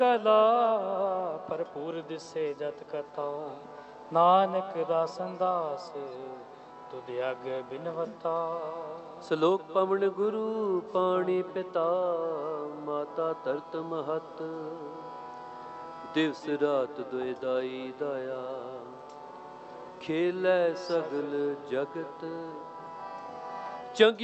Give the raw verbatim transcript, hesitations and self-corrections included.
ਕਲਾ ਭਰਪੂਰ ਦਿਸੇ ਜਤ ਕਥਾ, ਨਾਨਕ ਦਾਸਨ ਦਾਸ ਤੁਧ ਆਗੇ ਬਿਨਵਤਾ। ਸ਼ਲੋਕ ਪਵਨ ਗੁਰੂ ਪਾਣੀ ਪਿਤਾ, ਮਾਤਾ ਧਰਤ ਮਹਤ, ਦਿਵਸ ਰਾਤ ਦੁਇ ਦਾਈ ਦਾਇਆ, ਖੇਲੈ ਸਗਲ ਜਗਤ। ਚੰਗੀ